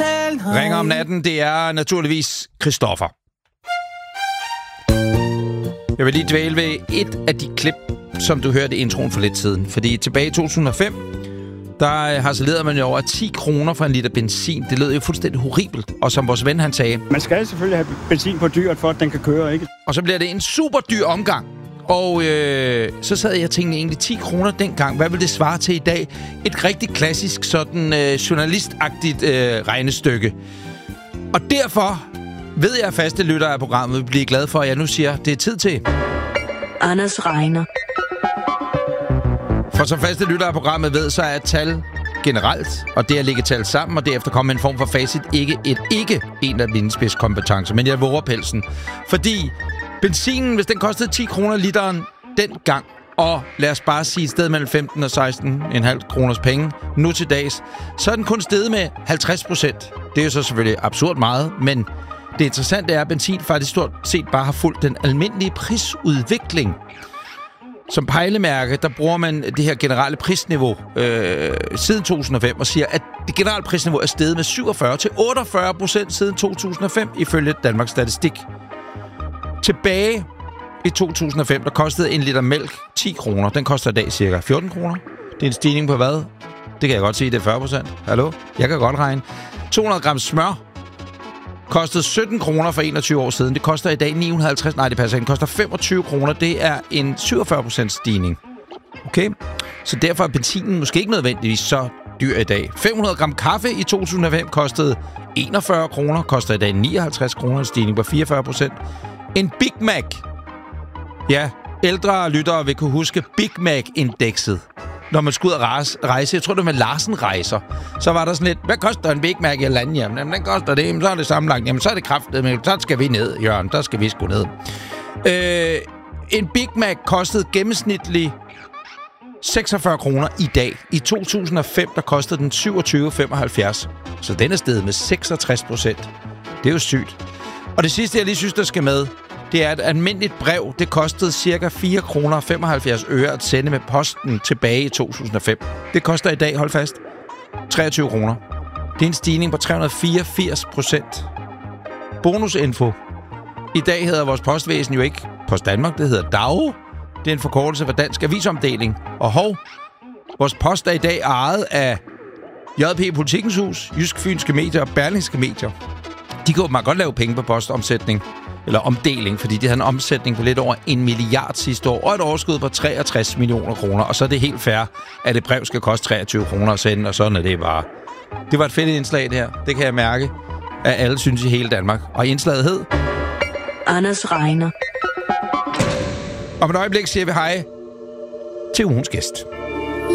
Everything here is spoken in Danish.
Ringer om natten, det er naturligvis Christoffer. Jeg vil lige dvæle ved et af de klip, som du hørte i introen for lidt siden. Fordi tilbage i 2005, der harcelerede man jo over 10 kroner for en liter benzin. Det lød jo fuldstændig horribelt. Og som vores ven, han sagde... Man skal selvfølgelig have benzin på dyrt, for at den kan køre, ikke? Og så bliver det en super dyr omgang. Og så sad jeg og tænkte egentlig 10 kroner dengang. Hvad vil det svare til i dag? Et rigtig klassisk, sådan journalistagtigt regnestykke. Og derfor ved jeg, at faste lyttere af programmet vil blive glade for, at jeg nu siger, det er tid til... Anders regner. For som faste lyttere af programmet ved, så er tal generelt, og det at lægge tal sammen, og derefter komme en form for facit, ikke en af mine spidskompetencer, men jeg våger pelsen. Fordi benzinen, hvis den kostede 10 kroner literen dengang, og lad os bare sige et sted mellem 15 og 16,5 kroners penge, nu til dags, så er den kun steget med 50%. Det er jo så selvfølgelig absurd meget, men det interessante er, at benzin faktisk stort set bare har fulgt den almindelige prisudvikling. Som pejlemærke, der bruger man det her generelle prisniveau siden 2005 og siger, at det generelle prisniveau er steget med 47-48% siden 2005, ifølge Danmarks Statistik. Tilbage i 2005, der kostede en liter mælk 10 kroner. Den koster i dag cirka 14 kroner. Det er en stigning på hvad? Det kan jeg godt sige, det er 40%. Hallo? Jeg kan godt regne. 200 gram smør kostede 17 kroner for 21 år siden. Det koster i dag 950. Nej, det passer ikke. Det koster 25 kroner. Det er en 47% stigning. Okay? Så derfor er benzinen måske ikke nødvendigvis så dyr i dag. 500 gram kaffe i 2005 kostede 41 kroner. Koster i dag 59 kroner. En stigning på 44%. En Big Mac. Ja, ældre lyttere vil kunne huske Big Mac-indekset. Når man skulle ud og rejse, jeg tror, det var med Larsen Rejser, så var der sådan lidt, hvad koster en Big Mac i landet? Jamen, den koster det, så er det sammenlagt. Jamen, så er det kraftigt, men så skal vi ned, Jørgen. Der skal vi sgu ned. En Big Mac kostede gennemsnitligt 46 kroner i dag. I 2005, der kostede den 27,75. Så den er steget med 66%. Det er jo sygt. Og det sidste, jeg lige synes, der skal med, det er et almindeligt brev. Det kostede ca. 4 kroner og 75 øre at sende med posten tilbage i 2005. Det koster i dag, hold fast, 23 kroner. Det er en stigning på 384%. Bonusinfo. I dag hedder vores postvæsen jo ikke Post Danmark, det hedder DAO. Det er en forkortelse for Dansk Avisomdeling. Og vores post er i dag ejet af JP Politikens Hus, Jysk Fynske Medier og Berlingske Medier. De kan jo meget godt lave penge på postomsætning, eller omdeling, fordi de havde en omsætning på lidt over 1 milliard sidste år, og et overskud på 63 millioner kroner. Og så er det helt fair, at et brev skal koste 23 kroner at sende, og sådan er det bare. Det var et fedt indslag, det her. Det kan jeg mærke, at alle synes i hele Danmark. Og indslaget hed... Anders regner. Om et øjeblik siger vi hej til ugens gæst.